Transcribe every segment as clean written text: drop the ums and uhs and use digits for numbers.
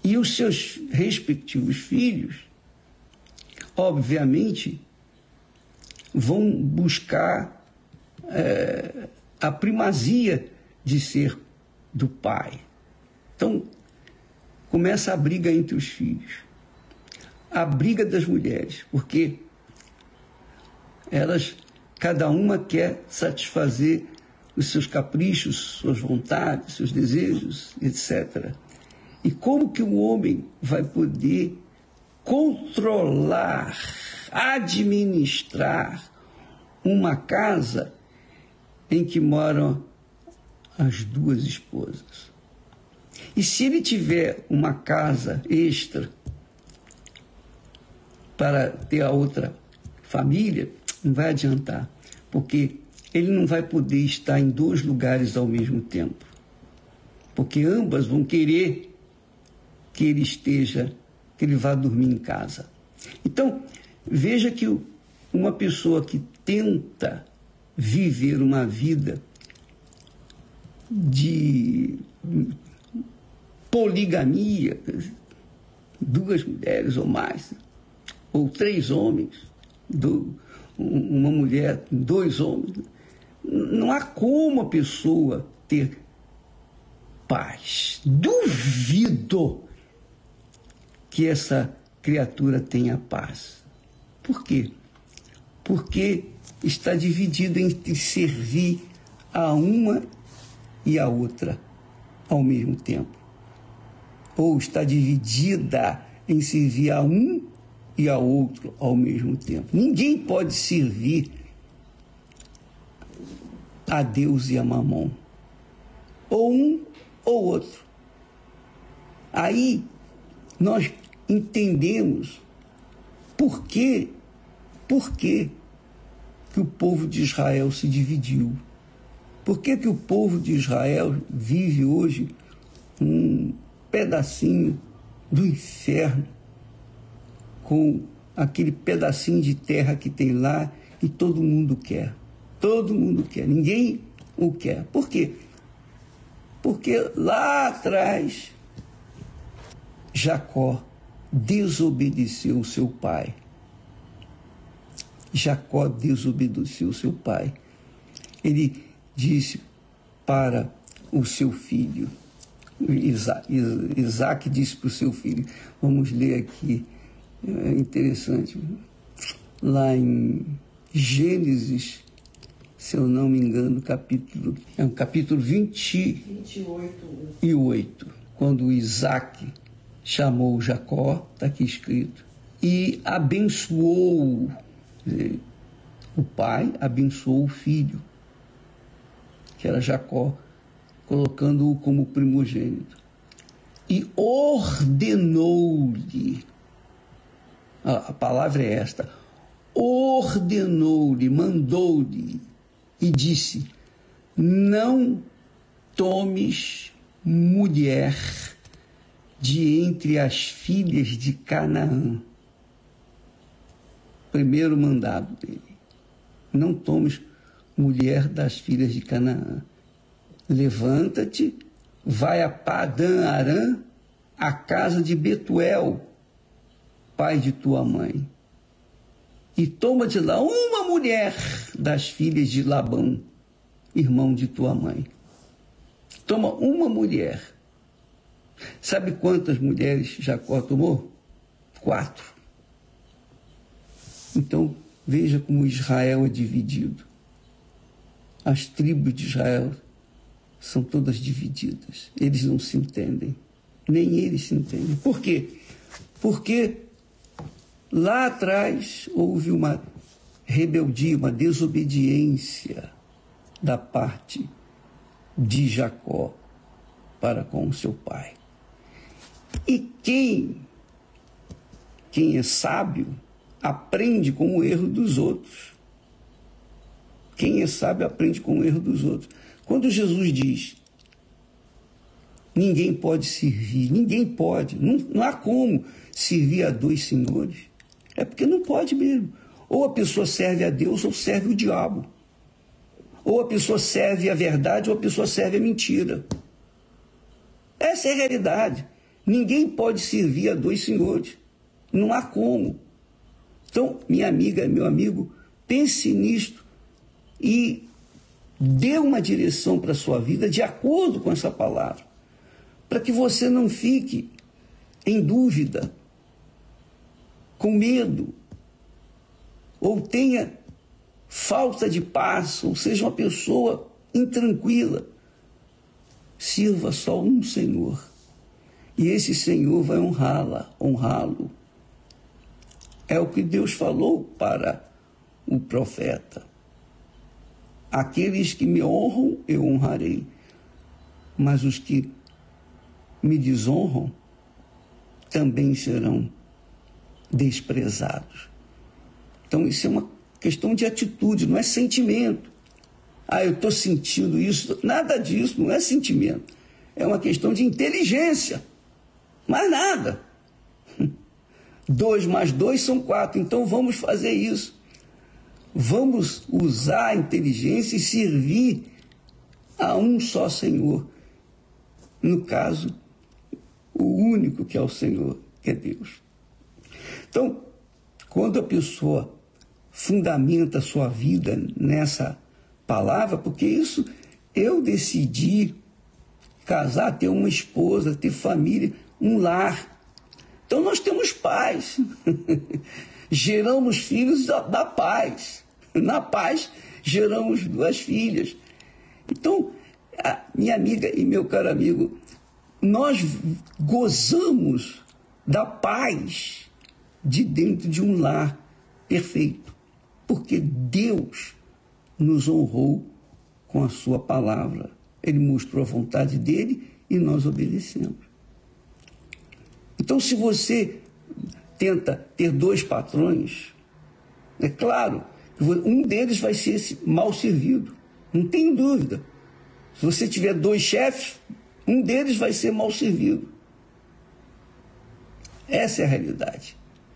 E os seus respectivos filhos, obviamente, vão buscar a primazia de ser do pai. Então, começa a briga entre os filhos. A briga das mulheres, porque elas, cada uma quer satisfazer os seus caprichos, suas vontades, seus desejos, etc. E como que o homem vai poder controlar, administrar uma casa em que moram as duas esposas? E se ele tiver uma casa extra para ter a outra família, não vai adiantar, porque ele não vai poder estar em dois lugares ao mesmo tempo, porque ambas vão querer que ele esteja, que ele vá dormir em casa. Então, veja que uma pessoa que tenta viver uma vida de poligamia, duas mulheres ou mais, ou três homens, uma mulher, dois homens, não há como a pessoa ter paz. Duvido que essa criatura tenha paz. Por quê? Porque está dividido entre servir a uma e a outra ao mesmo tempo. Ou está dividida em servir a um e a outro ao mesmo tempo. Ninguém pode servir a Deus e a Mamon. Ou um ou outro. Aí nós entendemos por que o povo de Israel se dividiu. Por que o povo de Israel vive hoje um pedacinho do inferno, com aquele pedacinho de terra que tem lá, e todo mundo quer. Todo mundo quer. Ninguém o quer. Por quê? Porque lá atrás Jacó desobedeceu o seu pai. Jacó desobedeceu o seu pai. Ele disse para o seu filho, Isaac disse para o seu filho, vamos ler aqui, é interessante, lá em Gênesis, se eu não me engano, capítulo 28, quando Isaac chamou Jacó, está aqui escrito, e abençoou, o pai abençoou o filho, que era Jacó, colocando-o como primogênito, e ordenou-lhe, a palavra é esta, ordenou-lhe, mandou-lhe, e disse, não tomes mulher de entre as filhas de Canaã. Primeiro mandado dele, não tomes mulher das filhas de Canaã. Levanta-te, vai a Padã-Arã, a casa de Betuel, pai de tua mãe, e toma de lá uma mulher das filhas de Labão, irmão de tua mãe. Toma uma mulher. Sabe quantas mulheres Jacó tomou? 4. Então, veja como Israel é dividido. As tribos de Israel são todas divididas. Eles não se entendem. Nem eles se entendem. Por quê? Porque lá atrás houve uma rebeldia, uma desobediência da parte de Jacó para com o seu pai. E quem é sábio aprende com o erro dos outros. Quem é sábio aprende com o erro dos outros. Quando Jesus diz, ninguém pode servir, ninguém pode, não há como servir a 2 senhores, é porque não pode mesmo. Ou a pessoa serve a Deus ou serve o diabo. Ou a pessoa serve a verdade ou a pessoa serve a mentira. Essa é a realidade. Ninguém pode servir a dois senhores. Não há como. Então, minha amiga, meu amigo, pense nisto e dê uma direção para a sua vida de acordo com essa palavra, para que você não fique em dúvida, com medo, ou tenha falta de paz, ou seja uma pessoa intranquila. Sirva só um Senhor, e esse Senhor vai honrá-lo. É o que Deus falou para o profeta. Aqueles que me honram, eu honrarei, mas os que me desonram também serão desprezados. Então isso é uma questão de atitude, não é sentimento. Eu estou sentindo isso. Nada disso, não é sentimento. É uma questão de inteligência. Mais nada. 2 mais 2 são 4, então vamos fazer isso. Vamos usar a inteligência e servir a um só Senhor. No caso, o único que é o Senhor, que é Deus. Então, quando a pessoa fundamenta a sua vida nessa palavra, porque isso eu decidi casar, ter uma esposa, ter família, um lar. Então nós temos paz, geramos filhos da paz, na paz geramos 2 filhas. Então, minha amiga e meu caro amigo, nós gozamos da paz de dentro de um lar perfeito, porque Deus nos honrou com a sua palavra. Ele mostrou a vontade dele e nós obedecemos. Então, se você tenta ter 2 patrões, é claro que um deles vai ser mal servido, não tem dúvida. Se você tiver 2 chefes, um deles vai ser mal servido. Essa é a realidade.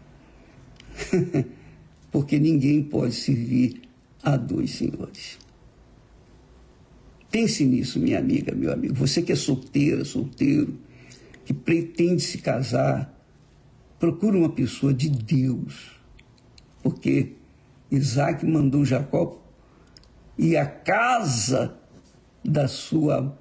Porque ninguém pode servir a 2 senhores. Pense nisso, minha amiga, meu amigo. Você que é solteira, solteiro, que pretende se casar, procure uma pessoa de Deus. Porque Isaac mandou Jacó ir à casa da sua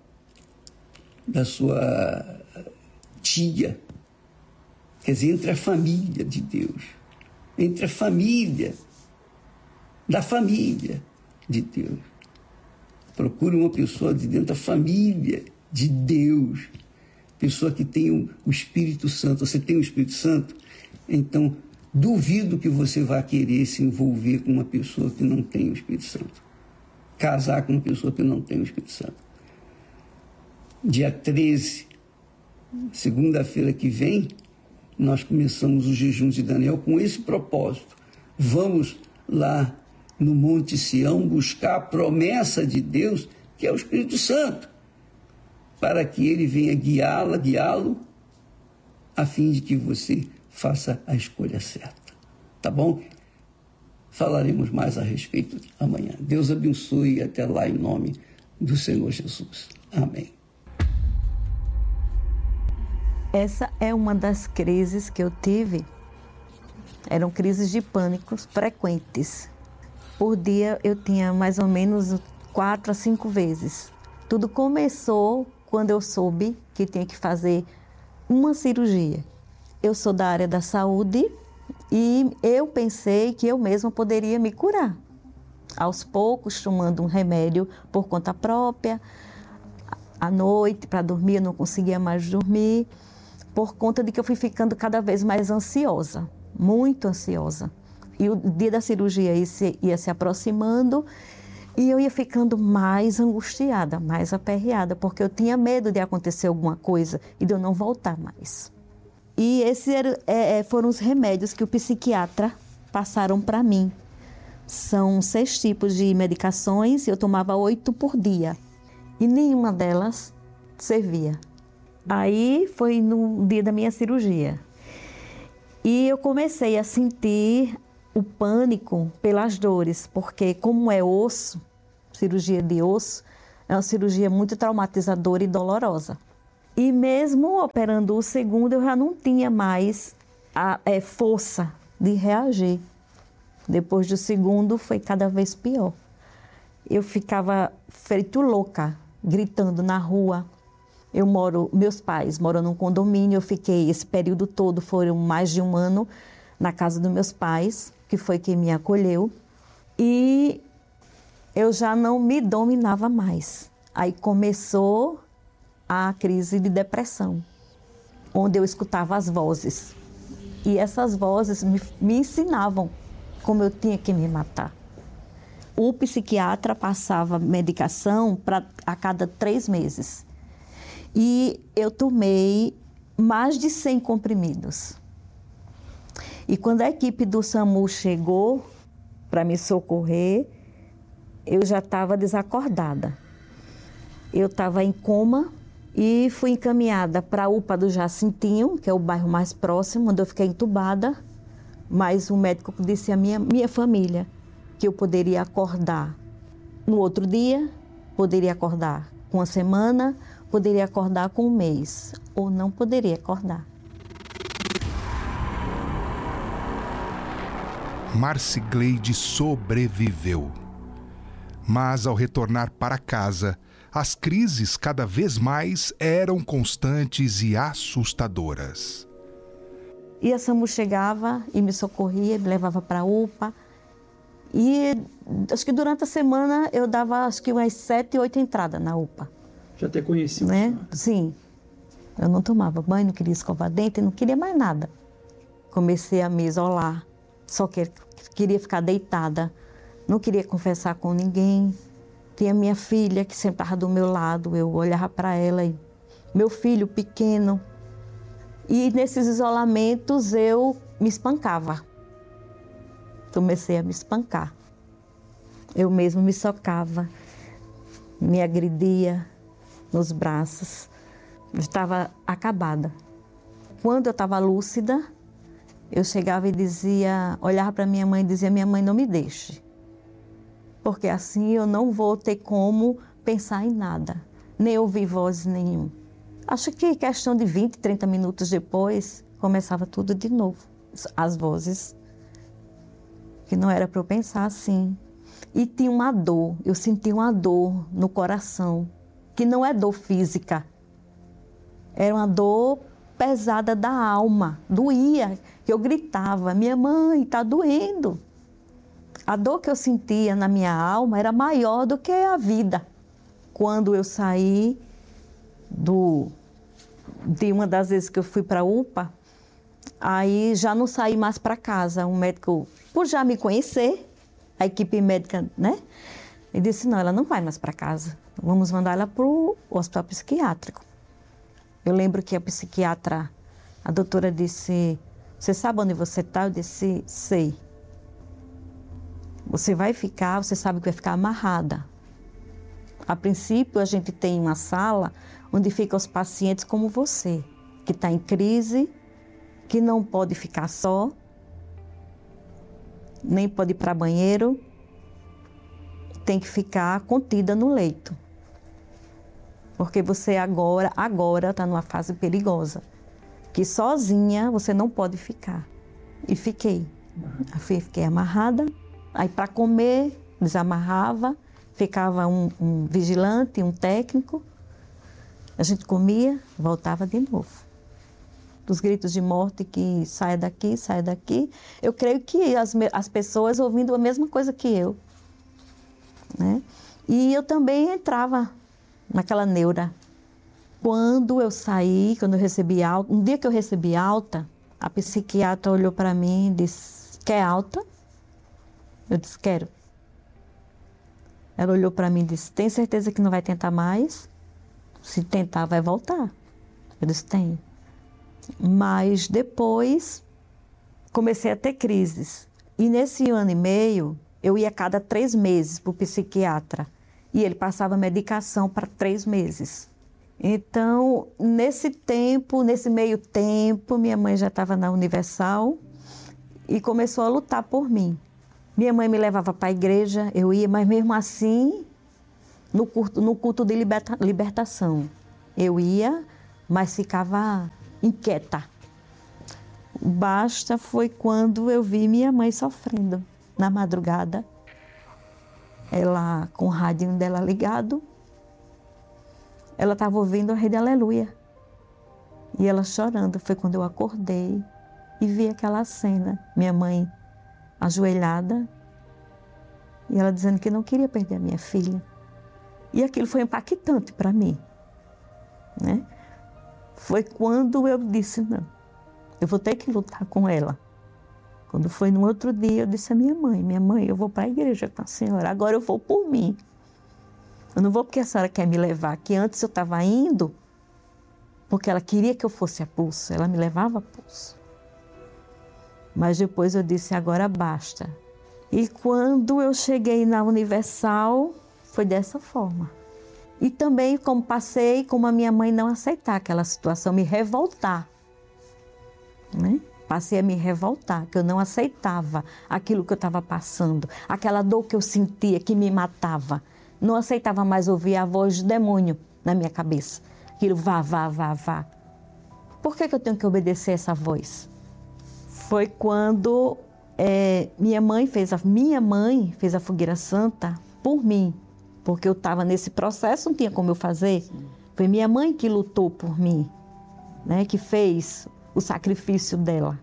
tia. Quer dizer, entre a família de Deus. Entre a família, da família de Deus. Procure uma pessoa de dentro da família de Deus. Pessoa que tem o Espírito Santo. Você tem o Espírito Santo? Então, duvido que você vá querer se envolver com uma pessoa que não tem o Espírito Santo. Casar com uma pessoa que não tem o Espírito Santo. Dia 13, segunda-feira que vem, nós começamos o jejum de Daniel com esse propósito. Vamos lá no Monte Sião buscar a promessa de Deus, que é o Espírito Santo, para que ele venha guiá-lo, a fim de que você faça a escolha certa. Tá bom? Falaremos mais a respeito amanhã. Deus abençoe e até lá em nome do Senhor Jesus. Amém. Essa é uma das crises que eu tive. Eram crises de pânico frequentes. Por dia eu tinha mais ou menos 4 a 5 vezes. Tudo começou quando eu soube que tinha que fazer uma cirurgia. Eu sou da área da saúde e eu pensei que eu mesma poderia me curar. Aos poucos, tomando um remédio por conta própria. À noite, para dormir, eu não conseguia mais dormir, por conta de que eu fui ficando cada vez mais ansiosa, muito ansiosa. E o dia da cirurgia ia se aproximando e eu ia ficando mais angustiada, mais aperreada, porque eu tinha medo de acontecer alguma coisa e de eu não voltar mais. E esses foram os remédios que o psiquiatra passaram para mim. São 6 tipos de medicações, eu tomava 8 por dia e nenhuma delas servia. Aí foi no dia da minha cirurgia. E eu comecei a sentir o pânico pelas dores, porque como é osso, cirurgia de osso, é uma cirurgia muito traumatizadora e dolorosa. E mesmo operando o segundo, eu já não tinha mais a força de reagir. Depois do segundo, foi cada vez pior. Eu ficava feito louca, gritando na rua. Meus pais moram num condomínio, eu fiquei esse período todo, foram mais de 1 ano, na casa dos meus pais, que foi quem me acolheu. E eu já não me dominava mais. Aí começou a crise de depressão, onde eu escutava as vozes. E essas vozes me ensinavam como eu tinha que me matar. O psiquiatra passava medicação a cada 3 meses. E eu tomei mais de 100 comprimidos. E quando a equipe do SAMU chegou para me socorrer, eu já estava desacordada. Eu estava em coma e fui encaminhada para a UPA do Jacintinho, que é o bairro mais próximo, onde eu fiquei entubada. Mas o médico disse à minha família que eu poderia acordar no outro dia, poderia acordar com 1 semana, poderia acordar com 1 mês, ou não poderia acordar. Marcigleide sobreviveu. Mas ao retornar para casa, as crises cada vez mais eram constantes e assustadoras. E a SAMU chegava e me socorria, me levava para a UPA. E acho que durante a semana eu dava umas 7, 8 entradas na UPA. Já até conheci, né? Sim. Eu não tomava banho, não queria escovar dente, não queria mais nada. Comecei a me isolar, só que queria ficar deitada, não queria conversar com ninguém. Tinha minha filha que sempre estava do meu lado, eu olhava para ela e meu filho pequeno. E nesses isolamentos eu me espancava. Comecei a me espancar. Eu mesmo me socava, me agredia nos braços. Eu estava acabada. Quando eu estava lúcida, eu chegava e dizia, olhava para minha mãe e dizia, minha mãe, não me deixe. Porque assim eu não vou ter como pensar em nada, nem ouvir voz nenhuma. Acho que questão de 20, 30 minutos depois, começava tudo de novo. As vozes, que não era para eu pensar assim. E tinha uma dor, eu sentia uma dor no coração, que não é dor física. Era uma dor pesada da alma, doía, que eu gritava, minha mãe, está doendo. A dor que eu sentia na minha alma era maior do que a vida. Quando eu saí de uma das vezes que eu fui para a UPA, aí já não saí mais para casa. Um médico, por já me conhecer, a equipe médica, né? Ele disse, não, ela não vai mais para casa. Vamos mandar ela para o hospital psiquiátrico. Eu lembro que a psiquiatra, a doutora disse, você sabe onde você está? Eu disse, sei. Você vai ficar, você sabe que vai ficar amarrada. A princípio, a gente tem uma sala onde ficam os pacientes como você, que está em crise, que não pode ficar só, nem pode ir para banheiro, tem que ficar contida no leito. Porque você agora está numa fase perigosa, que sozinha você não pode ficar. E fiquei amarrada, aí para comer, desamarrava, ficava um vigilante, um técnico, a gente comia, voltava de novo. Dos gritos de morte que saia daqui, saia daqui. Eu creio que as pessoas ouvindo a mesma coisa que eu, né? E eu também entrava naquela neura. Quando eu saí, quando eu recebi alta, um dia que eu recebi alta, a psiquiatra olhou para mim e disse, quer alta? Eu disse, quero. Ela olhou para mim e disse, tem certeza que não vai tentar mais? Se tentar, vai voltar. Eu disse, tenho. Mas depois comecei a ter crises. E nesse 1 ano e meio, eu ia a cada 3 meses para o psiquiatra. E ele passava medicação para 3 meses. Então, nesse meio tempo, minha mãe já estava na Universal e começou a lutar por mim. Minha mãe me levava para a igreja, eu ia, mas mesmo assim, no culto de libertação. Eu ia, mas ficava inquieta. O basta foi quando eu vi minha mãe sofrendo na madrugada. Ela, com o radinho dela ligado, ela estava ouvindo a Rede Aleluia. E ela chorando. Foi quando eu acordei e vi aquela cena. Minha mãe ajoelhada e ela dizendo que não queria perder a minha filha. E aquilo foi impactante para mim, né? Foi quando eu disse, não, eu vou ter que lutar com ela. Quando foi no outro dia, eu disse à minha mãe, eu vou para a igreja com a senhora, agora eu vou por mim. Eu não vou porque a senhora quer me levar, que antes eu estava indo porque ela queria que eu fosse a pulso, ela me levava a pulso. Mas depois eu disse, agora basta. E quando eu cheguei na Universal, foi dessa forma. E também como passei, como a minha mãe não aceitar aquela situação, me revoltar, né? Passei a me revoltar, que eu não aceitava aquilo que eu estava passando, aquela dor que eu sentia, que me matava. Não aceitava mais ouvir a voz do demônio na minha cabeça. Aquilo vá, vá, vá, vá. Por que eu tenho que obedecer essa voz? Foi quando minha mãe fez a fogueira santa por mim, porque eu estava nesse processo, não tinha como eu fazer. Foi minha mãe que lutou por mim, né, que fez o sacrifício dela.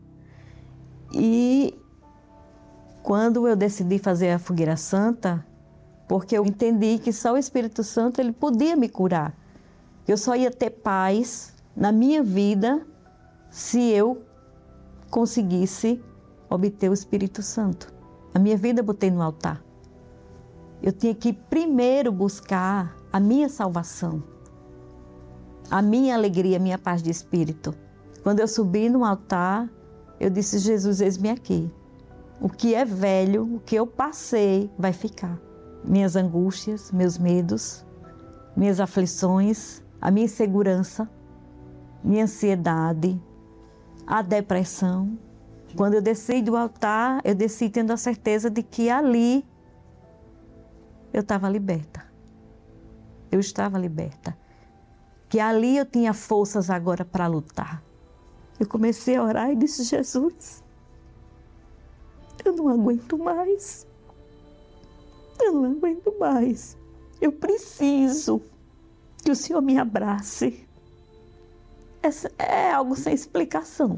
E quando eu decidi fazer a fogueira santa, porque eu entendi que só o Espírito Santo ele podia me curar. Eu só ia ter paz na minha vida se eu conseguisse obter o Espírito Santo. A minha vida eu botei no altar. Eu tinha que primeiro buscar a minha salvação, a minha alegria, a minha paz de espírito. Quando eu subi no altar, eu disse, Jesus, eis-me aqui. O que é velho, o que eu passei, vai ficar. Minhas angústias, meus medos, minhas aflições, a minha insegurança, minha ansiedade, a depressão. Quando eu desci do altar, eu desci tendo a certeza de que ali eu estava liberta. Eu estava liberta. Que ali eu tinha forças agora para lutar. Eu comecei a orar e disse, Jesus, eu não aguento mais. Eu não aguento mais. Eu preciso que o Senhor me abrace. Essa é algo sem explicação.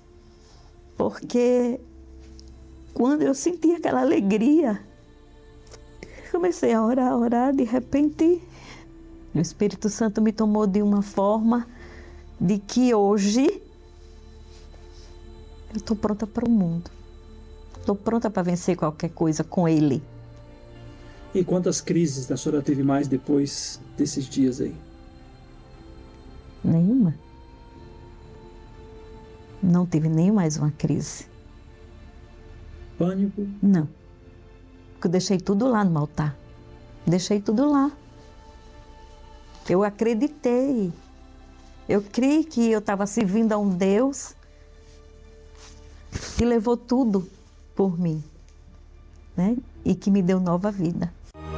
Porque quando eu senti aquela alegria, comecei a orar, de repente, o Espírito Santo me tomou de uma forma de que hoje eu estou pronta para o mundo. Estou pronta para vencer qualquer coisa com Ele. E quantas crises a senhora teve mais depois desses dias aí? Nenhuma. Não tive nem mais uma crise. Pânico? Não. Porque eu deixei tudo lá no altar. Deixei tudo lá. Eu acreditei. Eu criei que eu estava servindo a um Deus que levou tudo por mim, né? E que me deu nova vida.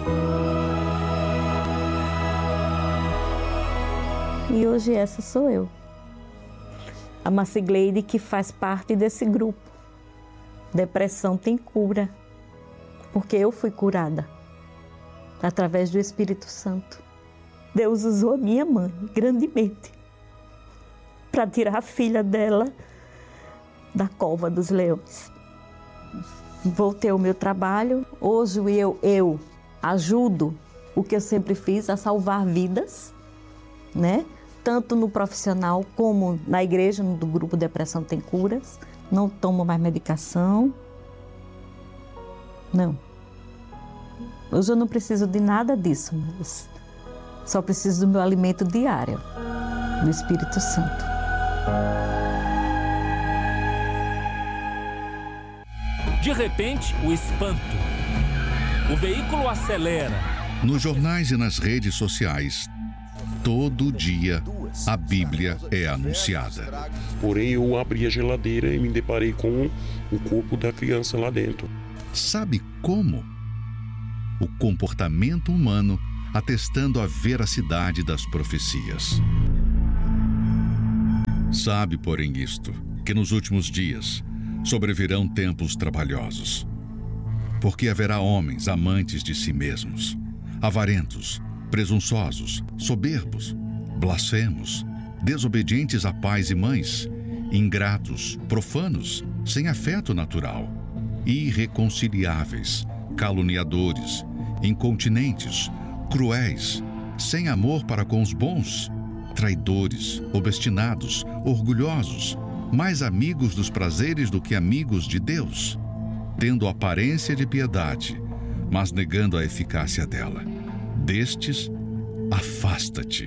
E hoje essa sou eu. A Marcigleide que faz parte desse grupo. Depressão tem cura. Porque eu fui curada através do Espírito Santo. Deus usou a minha mãe grandemente para tirar a filha dela da cova dos leões. Voltei ao meu trabalho. Hoje eu ajudo o que eu sempre fiz, a salvar vidas, né? Tanto no profissional como na igreja, do grupo Depressão Tem Curas. Não tomo mais medicação. Não. Hoje eu não preciso de nada disso, mas só preciso do meu alimento diário, do Espírito Santo. De repente, o espanto. O veículo acelera. Nos jornais e nas redes sociais, todo dia a Bíblia é anunciada. Porém, eu abri a geladeira e me deparei com o corpo da criança lá dentro. Sabe como? O comportamento humano atestando a veracidade das profecias. Sabe, porém, isto, que nos últimos dias sobrevirão tempos trabalhosos. Porque haverá homens amantes de si mesmos, avarentos, presunçosos, soberbos, blasfemos, desobedientes a pais e mães, ingratos, profanos, sem afeto natural, irreconciliáveis, caluniadores, incontinentes, cruéis, sem amor para com os bons, traidores, obstinados, orgulhosos, mais amigos dos prazeres do que amigos de Deus, tendo aparência de piedade, mas negando a eficácia dela. Destes, afasta-te.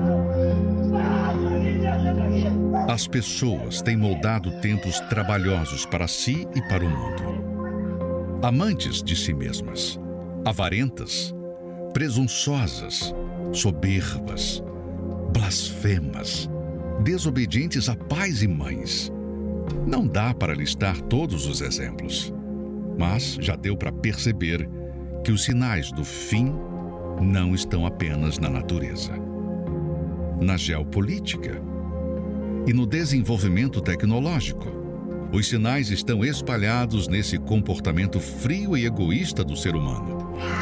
As pessoas têm moldado tempos trabalhosos para si e para o mundo. Amantes de si mesmas, avarentas, presunçosas, soberbas, blasfemas, desobedientes a pais e mães. Não dá para listar todos os exemplos, mas já deu para perceber que os sinais do fim não estão apenas na natureza, na geopolítica e no desenvolvimento tecnológico. Os sinais estão espalhados nesse comportamento frio e egoísta do ser humano.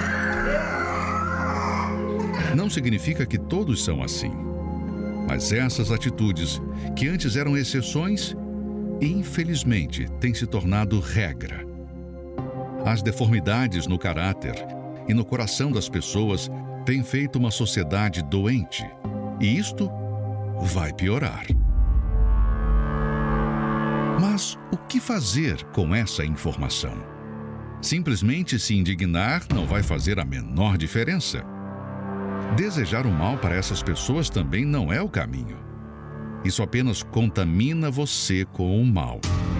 Não significa que todos são assim, mas essas atitudes, que antes eram exceções, infelizmente têm se tornado regra. As deformidades no caráter e no coração das pessoas têm feito uma sociedade doente, e isto vai piorar. Mas o que fazer com essa informação? Simplesmente se indignar não vai fazer a menor diferença. Desejar o mal para essas pessoas também não é o caminho. Isso apenas contamina você com o mal.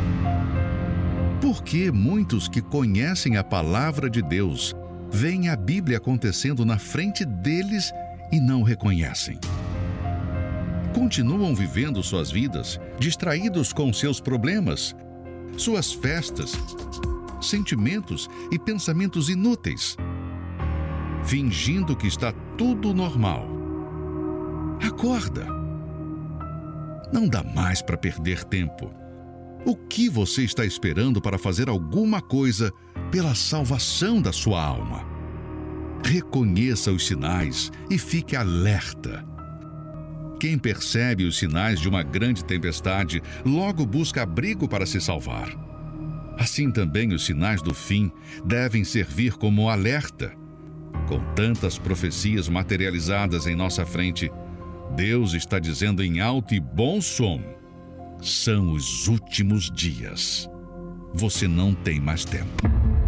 Por que muitos que conhecem a palavra de Deus veem a Bíblia acontecendo na frente deles e não reconhecem? Continuam vivendo suas vidas, distraídos com seus problemas, suas festas, sentimentos e pensamentos inúteis, fingindo que está tudo normal. Acorda! Não dá mais para perder tempo. O que você está esperando para fazer alguma coisa pela salvação da sua alma? Reconheça os sinais e fique alerta. Quem percebe os sinais de uma grande tempestade logo busca abrigo para se salvar. Assim também os sinais do fim devem servir como alerta. Com tantas profecias materializadas em nossa frente, Deus está dizendo em alto e bom som: são os últimos dias. Você não tem mais tempo.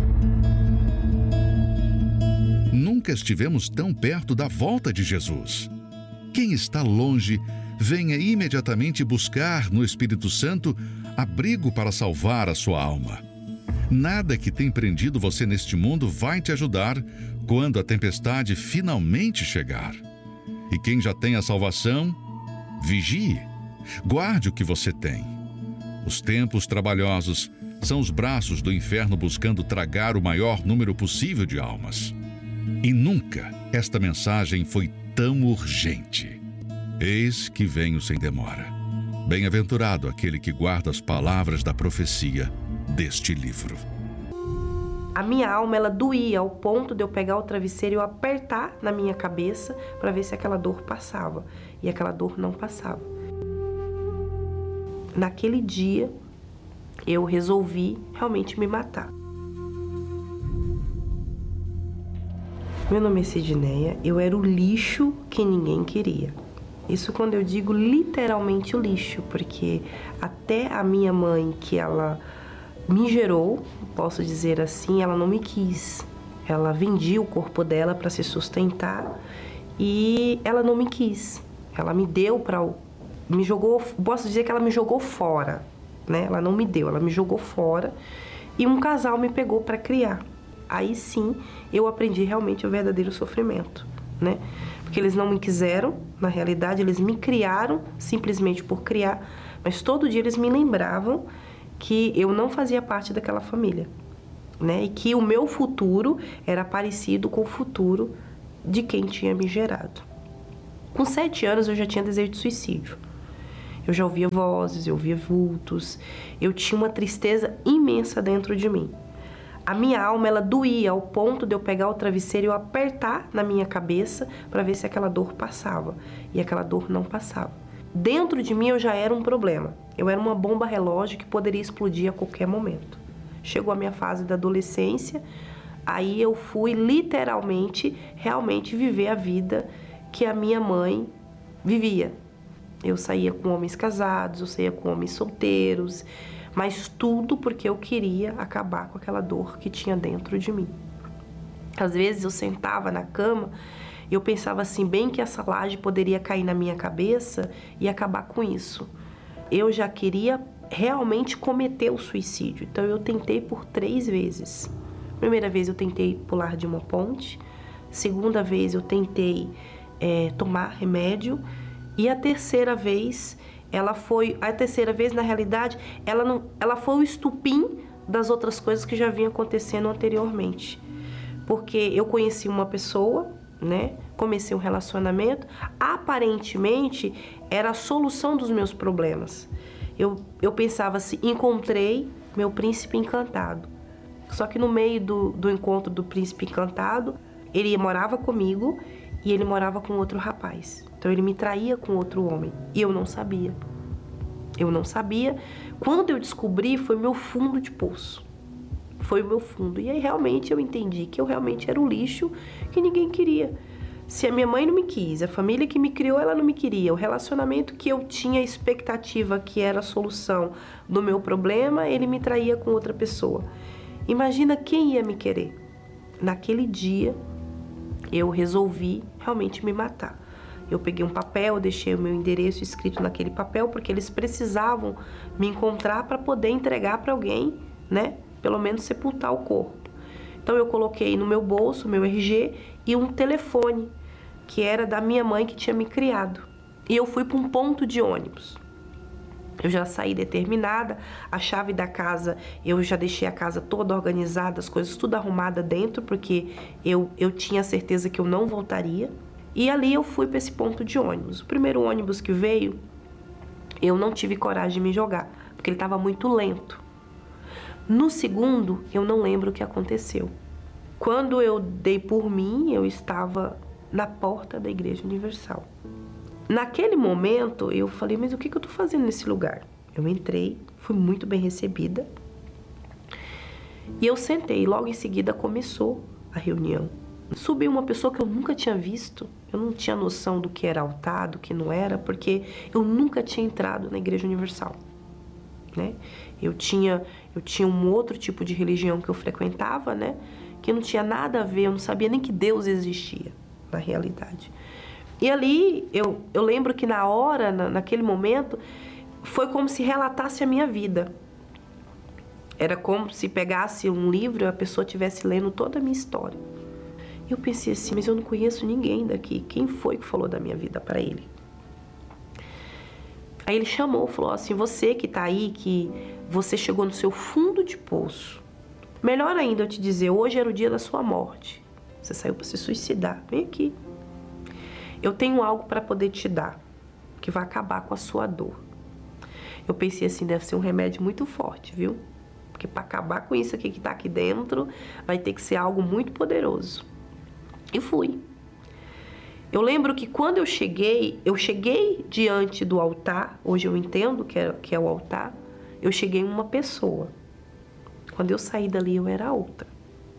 Nunca estivemos tão perto da volta de Jesus. Quem está longe, venha imediatamente buscar no Espírito Santo abrigo para salvar a sua alma. Nada que tem prendido você neste mundo vai te ajudar quando a tempestade finalmente chegar. E quem já tem a salvação, vigie, guarde o que você tem. Os tempos trabalhosos são os braços do inferno buscando tragar o maior número possível de almas. E nunca esta mensagem foi tão urgente. Eis que venho sem demora. Bem-aventurado aquele que guarda as palavras da profecia deste livro. A minha alma, ela doía ao ponto de eu pegar o travesseiro e eu apertar na minha cabeça para ver se aquela dor passava. E aquela dor não passava. Naquele dia, eu resolvi realmente me matar. Meu nome é Sidneia, eu era o lixo que ninguém queria. Isso quando eu digo literalmente o lixo, porque até a minha mãe, que ela me gerou, posso dizer assim, ela não me quis. Ela vendia o corpo dela para se sustentar e ela não me quis. Ela me deu me jogou, posso dizer que ela me jogou fora, né? Ela não me deu, ela me jogou fora e um casal me pegou para criar. Aí sim, eu aprendi realmente o verdadeiro sofrimento, né? Porque eles não me quiseram, na realidade, eles me criaram simplesmente por criar, mas todo dia eles me lembravam que eu não fazia parte daquela família, né? E que o meu futuro era parecido com o futuro de quem tinha me gerado. Com 7 anos eu já tinha desejo de suicídio. Eu já ouvia vozes, eu ouvia vultos, eu tinha uma tristeza imensa dentro de mim. A minha alma, ela doía ao ponto de eu pegar o travesseiro e eu apertar na minha cabeça para ver se aquela dor passava. E aquela dor não passava. Dentro de mim eu já era um problema. Eu era uma bomba relógio que poderia explodir a qualquer momento. Chegou a minha fase da adolescência, aí eu fui literalmente, realmente viver a vida que a minha mãe vivia. Eu saía com homens casados, eu saía com homens solteiros, mas tudo porque eu queria acabar com aquela dor que tinha dentro de mim. Às vezes eu sentava na cama e eu pensava assim, bem que essa laje poderia cair na minha cabeça e acabar com isso. Eu já queria realmente cometer o suicídio, então eu tentei por 3 vezes. Primeira vez eu tentei pular de uma ponte, segunda vez eu tentei tomar remédio, e a terceira vez, na realidade, ela foi o estupim das outras coisas que já vinham acontecendo anteriormente. Porque eu conheci uma pessoa, né? Comecei um relacionamento, aparentemente era a solução dos meus problemas. Eu pensava assim, encontrei meu príncipe encantado. Só que no meio do encontro do príncipe encantado, ele morava comigo e ele morava com outro rapaz. Então ele me traía com outro homem e eu não sabia. Eu não sabia. Quando eu descobri, foi meu fundo de poço. Foi o meu fundo. E aí realmente eu entendi que eu realmente era um lixo que ninguém queria. Se a minha mãe não me quis, a família que me criou, ela não me queria. O relacionamento que eu tinha expectativa que era a solução do meu problema, ele me traía com outra pessoa. Imagina quem ia me querer. Naquele dia, eu resolvi realmente me matar. Eu peguei um papel, deixei o meu endereço escrito naquele papel, porque eles precisavam me encontrar para poder entregar para alguém, né? Pelo menos sepultar o corpo. Então eu coloquei no meu bolso, meu RG e um telefone, que era da minha mãe que tinha me criado. E eu fui para um ponto de ônibus. Eu já saí determinada, a chave da casa, eu já deixei a casa toda organizada, as coisas tudo arrumada dentro, porque eu tinha certeza que eu não voltaria. E ali eu fui para esse ponto de ônibus. O primeiro ônibus que veio, eu não tive coragem de me jogar, porque ele estava muito lento. No segundo, eu não lembro o que aconteceu. Quando eu dei por mim, eu estava na porta da Igreja Universal. Naquele momento, eu falei, mas o que eu estou fazendo nesse lugar? Eu entrei, fui muito bem recebida. E eu sentei, logo em seguida começou a reunião. Subiu uma pessoa que eu nunca tinha visto. Eu não tinha noção do que era altar, do que não era, porque eu nunca tinha entrado na Igreja Universal, né? Eu tinha um outro tipo de religião que eu frequentava, né? Que não tinha nada a ver, eu não sabia nem que Deus existia, na realidade. E ali, eu lembro que na hora, naquele momento, foi como se relatasse a minha vida. Era como se pegasse um livro e a pessoa estivesse lendo toda a minha história. Eu pensei assim, mas eu não conheço ninguém daqui. Quem foi que falou da minha vida para ele? Aí ele chamou, falou assim, você que tá aí, que você chegou no seu fundo de poço. Melhor ainda eu te dizer, hoje era o dia da sua morte. Você saiu para se suicidar. Vem aqui. Eu tenho algo para poder te dar, que vai acabar com a sua dor. Eu pensei assim, deve ser um remédio muito forte, viu? Porque para acabar com isso aqui que tá aqui dentro, vai ter que ser algo muito poderoso. E fui. Eu lembro que quando eu cheguei diante do altar, hoje eu entendo que é o altar, eu cheguei em uma pessoa. Quando eu saí dali, eu era outra.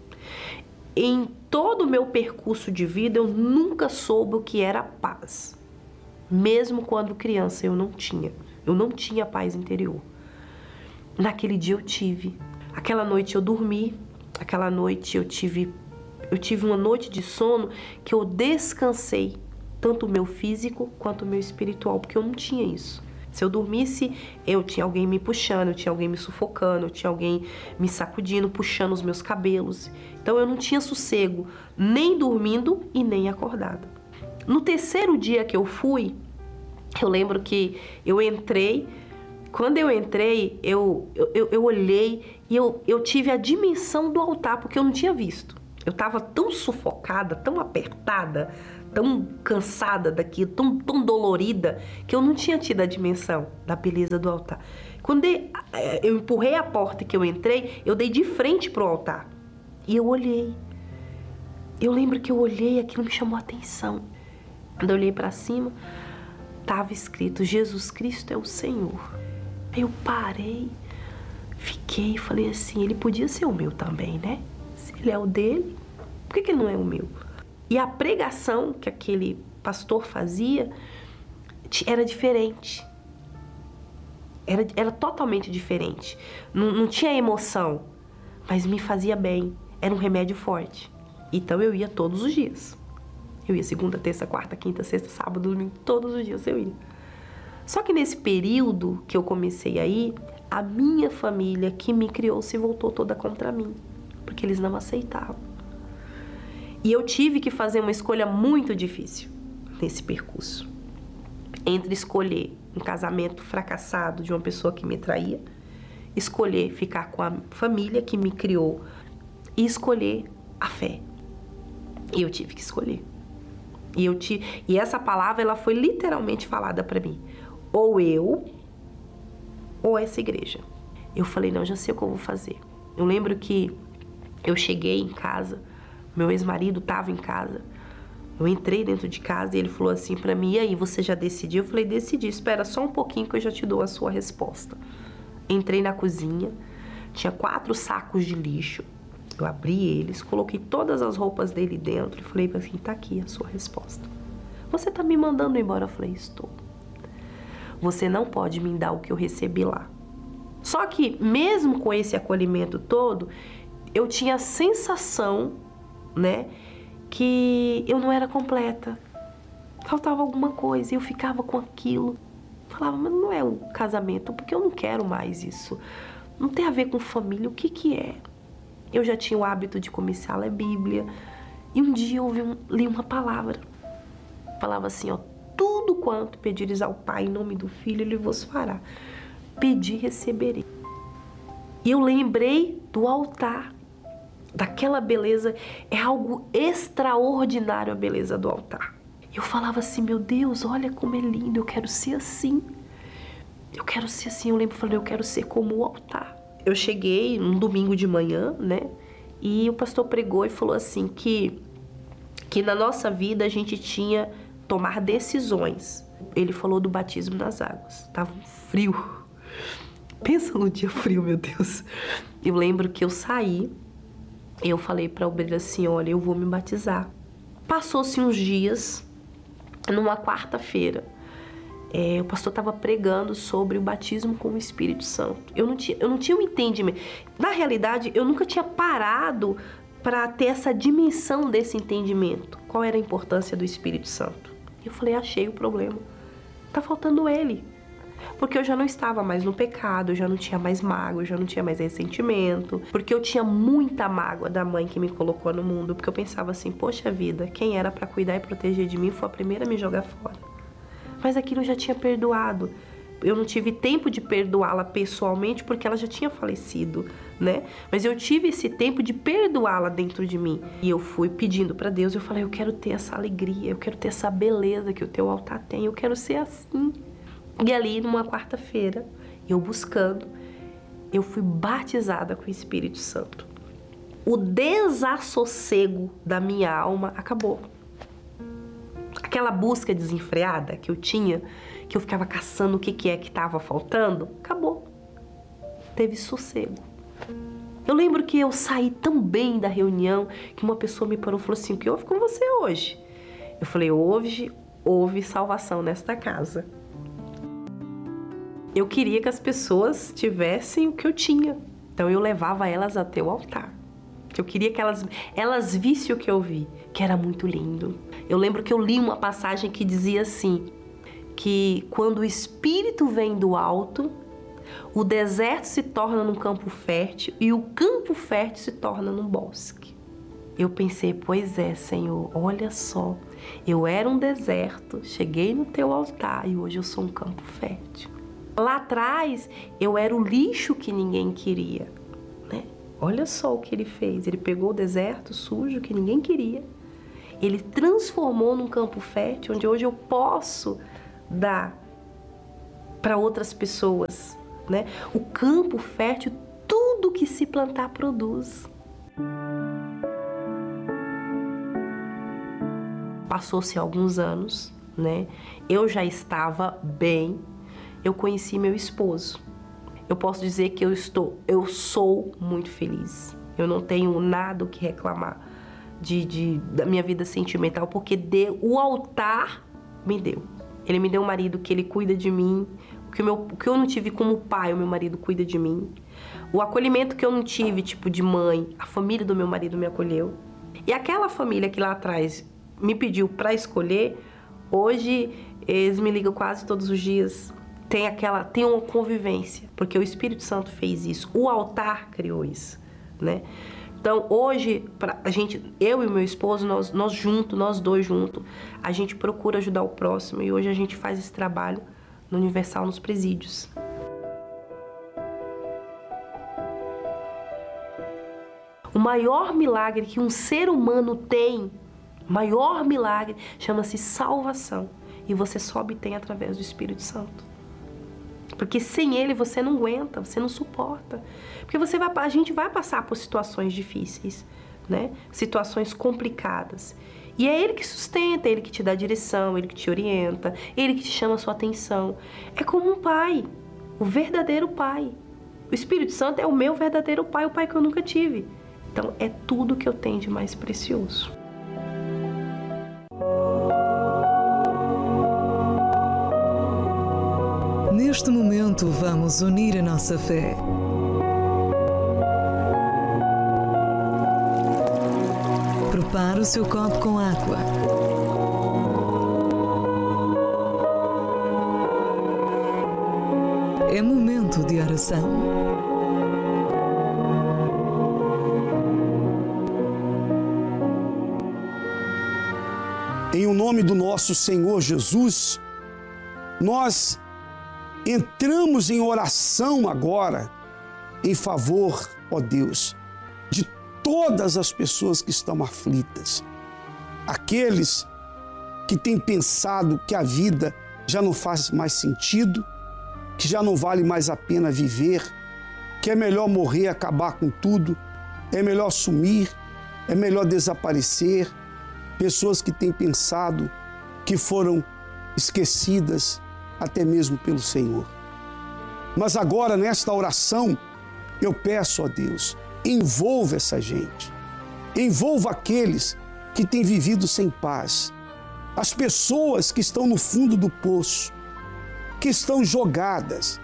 Em todo o meu percurso de vida, eu nunca soube o que era paz. Mesmo quando criança, eu não tinha. Eu não tinha paz interior. Naquele dia eu tive. Aquela noite eu dormi. Aquela noite eu tive uma noite de sono que eu descansei. Tanto o meu físico quanto o meu espiritual. Porque eu não tinha isso. Se eu dormisse, eu tinha alguém me puxando, eu tinha alguém me sufocando, eu tinha alguém me sacudindo, puxando os meus cabelos. Então eu não tinha sossego, nem dormindo e nem acordada. No terceiro dia que eu fui, eu lembro que eu entrei. Quando eu entrei, eu olhei e eu tive a dimensão do altar, porque eu não tinha visto. Eu estava tão sufocada, tão apertada, tão cansada daquilo, tão dolorida, que eu não tinha tido a dimensão da beleza do altar. Quando eu empurrei a porta que eu entrei, eu dei de frente pro altar. E eu olhei. Eu lembro que eu olhei, aquilo me chamou a atenção. Quando eu olhei para cima, estava escrito: Jesus Cristo é o Senhor. Aí eu parei, fiquei e falei assim: ele podia ser o meu também, né? Se ele é o dele, por que ele não é o meu? E a pregação que aquele pastor fazia era diferente. Era totalmente diferente. Não tinha emoção, mas me fazia bem. Era um remédio forte. Então eu ia todos os dias. Eu ia segunda, terça, quarta, quinta, sexta, sábado, domingo, todos os dias eu ia. Só que nesse período que eu comecei a ir, a minha família que me criou se voltou toda contra mim, porque eles não aceitavam. E eu tive que fazer uma escolha muito difícil nesse percurso. Entre escolher um casamento fracassado de uma pessoa que me traía, escolher ficar com a família que me criou e escolher a fé. E eu tive que escolher. E essa palavra, ela foi literalmente falada para mim. Ou eu, ou essa igreja. Eu falei, não, já sei o que eu vou fazer. Eu lembro que eu cheguei em casa, meu ex-marido estava em casa. Eu entrei dentro de casa e ele falou assim para mim: e aí, você já decidiu? Eu falei: decidi, espera só um pouquinho que eu já te dou a sua resposta. Entrei na cozinha, tinha 4 sacos de lixo. Eu abri eles, coloquei todas as roupas dele dentro e falei assim: tá aqui a sua resposta. Você tá me mandando embora? Eu falei: estou. Você não pode me dar o que eu recebi lá. Só que mesmo com esse acolhimento todo, eu tinha a sensação, né, que eu não era completa. Faltava alguma coisa e eu ficava com aquilo. Falava, mas não é um casamento, porque eu não quero mais isso. Não tem a ver com família, o que é? Eu já tinha o hábito de começar a ler Bíblia. E um dia eu li uma palavra. Falava assim, ó: tudo quanto pedires ao Pai em nome do Filho, Ele vos fará. Pedi e receberei. E eu lembrei do altar. Daquela beleza, é algo extraordinário a beleza do altar. Eu falava assim, meu Deus, olha como é lindo, eu quero ser assim. Eu quero ser assim, eu lembro, falei, eu quero ser como o altar. Eu cheguei um domingo de manhã, né? E o pastor pregou e falou assim que na nossa vida a gente tinha tomar decisões. Ele falou do batismo nas águas. Tava um frio. Pensa num dia frio, meu Deus. Eu lembro que eu saí. Eu falei para a obreira assim, olha, eu vou me batizar. Passou-se uns dias, numa quarta-feira, o pastor estava pregando sobre o batismo com o Espírito Santo. Eu não tinha um entendimento. Na realidade, eu nunca tinha parado para ter essa dimensão desse entendimento. Qual era a importância do Espírito Santo? Eu falei, achei o problema. Tá faltando ele. Porque eu já não estava mais no pecado, eu já não tinha mais mágoa, eu já não tinha mais ressentimento. Porque eu tinha muita mágoa da mãe que me colocou no mundo. Porque eu pensava assim, poxa vida, quem era para cuidar e proteger de mim foi a primeira a me jogar fora. Mas aquilo eu já tinha perdoado. Eu não tive tempo de perdoá-la pessoalmente porque ela já tinha falecido, né? Mas eu tive esse tempo de perdoá-la dentro de mim. E eu fui pedindo para Deus, eu falei, eu quero ter essa alegria, eu quero ter essa beleza que o teu altar tem, eu quero ser assim. E ali, numa quarta-feira, eu buscando, eu fui batizada com o Espírito Santo. O desassossego da minha alma acabou. Aquela busca desenfreada que eu tinha, que eu ficava caçando o que é que estava faltando, acabou. Teve sossego. Eu lembro que eu saí tão bem da reunião que uma pessoa me parou e falou assim, o que houve com você hoje? Eu falei, hoje houve salvação nesta casa. Eu queria que as pessoas tivessem o que eu tinha. Então eu levava elas até o altar. Eu queria que elas vissem o que eu vi, que era muito lindo. Eu lembro que eu li uma passagem que dizia assim, que quando o Espírito vem do alto, o deserto se torna num campo fértil e o campo fértil se torna num bosque. Eu pensei, pois é, Senhor, olha só, eu era um deserto, cheguei no teu altar e hoje eu sou um campo fértil. Lá atrás, eu era o lixo que ninguém queria, né? Olha só o que ele fez. Ele pegou o deserto sujo que ninguém queria Ele transformou num campo fértil, onde hoje eu posso dar para outras pessoas, né? O campo fértil, tudo que se plantar produz. Passou-se alguns anos, né? Eu já estava bem. Eu conheci meu esposo. Eu posso dizer que eu sou muito feliz. Eu não tenho nada o que reclamar da minha vida sentimental, porque o altar me deu. Ele me deu um marido que ele cuida de mim. O que eu não tive como pai, o meu marido cuida de mim. O acolhimento que eu não tive, tipo de mãe, a família do meu marido me acolheu. E aquela família que lá atrás me pediu para escolher, hoje eles me ligam quase todos os dias. Tem uma convivência, porque o Espírito Santo fez isso. O altar criou isso, né? Então, hoje, eu e o meu esposo, nós dois juntos, a gente procura ajudar o próximo e hoje a gente faz esse trabalho no Universal, nos presídios. O maior milagre que um ser humano tem, maior milagre, chama-se salvação. E você só obtém através do Espírito Santo. Porque sem ele você não aguenta, você não suporta. Porque a gente vai passar por situações difíceis, né? Situações complicadas. E é ele que sustenta, ele que te dá direção, ele que te orienta, ele que te chama a sua atenção. É como um pai, o verdadeiro pai. O Espírito Santo é o meu verdadeiro pai, o pai que eu nunca tive. Então é tudo que eu tenho de mais precioso. Neste momento, vamos unir a nossa fé. Prepare o seu copo com água. É momento de oração. Em o nome do nosso Senhor Jesus, nós entramos em oração agora em favor, ó Deus, de todas as pessoas que estão aflitas. Aqueles que têm pensado que a vida já não faz mais sentido, que já não vale mais a pena viver, que é melhor morrer, acabar com tudo, é melhor sumir, é melhor desaparecer. Pessoas que têm pensado que foram esquecidas até mesmo pelo Senhor. Mas agora, nesta oração, eu peço a Deus, envolva essa gente, envolva aqueles que têm vivido sem paz, as pessoas que estão no fundo do poço, que estão jogadas,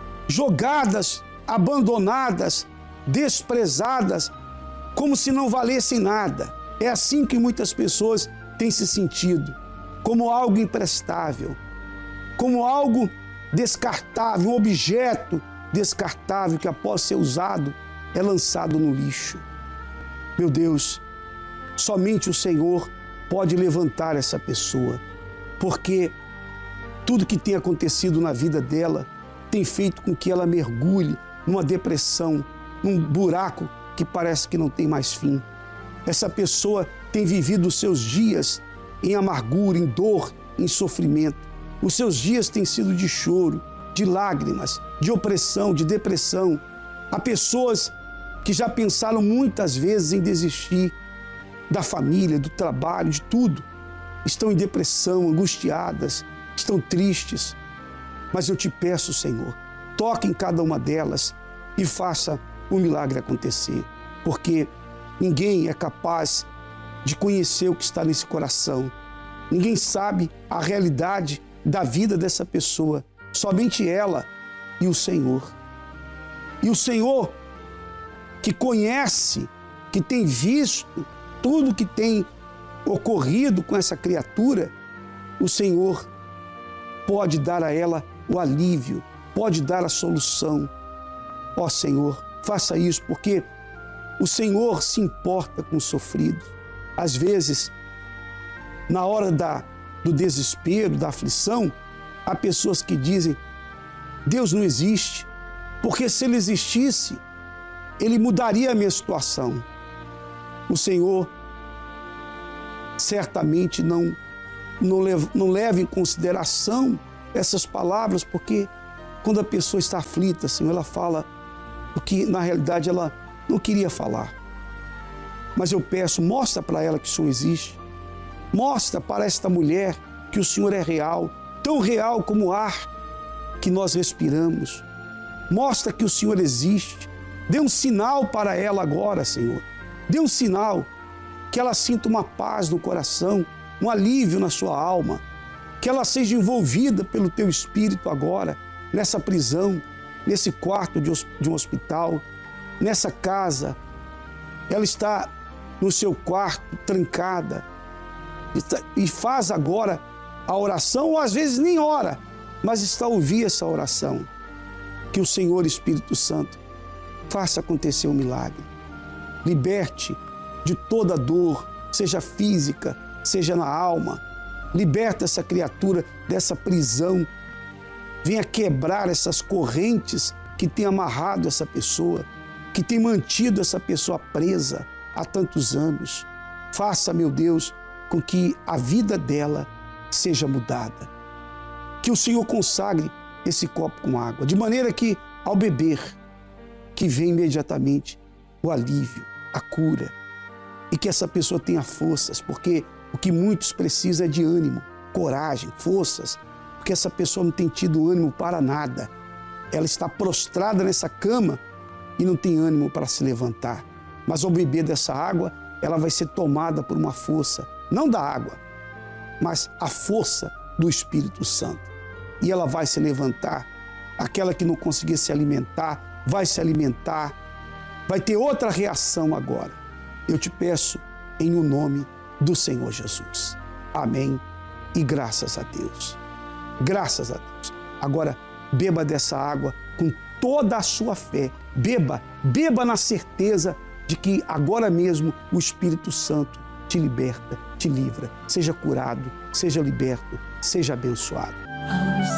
abandonadas, desprezadas, como se não valessem nada. É assim que muitas pessoas têm se sentido, como algo imprestável, como algo descartável, um objeto descartável que após ser usado é lançado no lixo. Meu Deus, somente o Senhor pode levantar essa pessoa, porque tudo que tem acontecido na vida dela tem feito com que ela mergulhe numa depressão, num buraco que parece que não tem mais fim. Essa pessoa tem vivido os seus dias em amargura, em dor, em sofrimento. Os seus dias têm sido de choro, de lágrimas, de opressão, de depressão. Há pessoas que já pensaram muitas vezes em desistir da família, do trabalho, de tudo. Estão em depressão, angustiadas, estão tristes. Mas eu te peço, Senhor, toque em cada uma delas e faça o milagre acontecer. Porque ninguém é capaz de conhecer o que está nesse coração. Ninguém sabe a realidade da vida dessa pessoa. Somente ela e o Senhor. E o Senhor, que conhece, que tem visto tudo que tem ocorrido com essa criatura, o Senhor pode dar a ela o alívio, pode dar a solução. Ó Senhor, faça isso, porque o Senhor se importa com o sofrido. Às vezes, na hora do desespero, da aflição, há pessoas que dizem: Deus não existe, porque se Ele existisse, Ele mudaria a minha situação. O Senhor certamente não leva em consideração essas palavras, porque quando a pessoa está aflita, Senhor, ela fala o que na realidade ela não queria falar. Mas eu peço, mostra para ela que o Senhor existe. Mostra para esta mulher que o Senhor é real, tão real como o ar que nós respiramos. Mostra que o Senhor existe. Dê um sinal para ela agora, Senhor. Dê um sinal que ela sinta uma paz no coração, um alívio na sua alma, que ela seja envolvida pelo Teu Espírito agora, nessa prisão, nesse quarto de um hospital, nessa casa. Ela está no seu quarto, trancada, e faz agora a oração, ou às vezes nem ora, mas está a ouvir essa oração. Que o Senhor Espírito Santo faça acontecer um milagre. Liberte de toda dor, seja física, seja na alma. Liberta essa criatura dessa prisão. Venha quebrar essas correntes que tem amarrado essa pessoa, que tem mantido essa pessoa presa há tantos anos. Faça, meu Deus, com que a vida dela seja mudada. Que o Senhor consagre esse copo com água, de maneira que, ao beber, que venha imediatamente o alívio, a cura, e que essa pessoa tenha forças, porque o que muitos precisam é de ânimo, coragem, forças, porque essa pessoa não tem tido ânimo para nada. Ela está prostrada nessa cama e não tem ânimo para se levantar. Mas ao beber dessa água, ela vai ser tomada por uma força, não da água, mas a força do Espírito Santo. E ela vai se levantar. Aquela que não conseguia se alimentar, vai se alimentar, vai ter outra reação agora. Eu te peço em o nome do Senhor Jesus. Amém e graças a Deus. Graças a Deus. Agora, beba dessa água com toda a sua fé. Beba na certeza de que agora mesmo o Espírito Santo te liberta, te livra. Seja curado, seja liberto, seja abençoado.